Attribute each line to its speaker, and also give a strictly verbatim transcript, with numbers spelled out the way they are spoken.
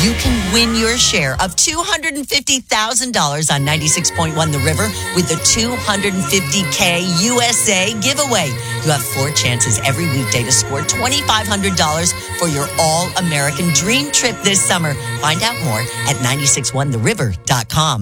Speaker 1: you can win your share of two hundred fifty thousand dollars on ninety-six point one The River with the two hundred fifty K U S A giveaway. You have four chances every weekday to score twenty-five hundred dollars for your all-American dream trip this summer. Find out more at nine six one the river dot com.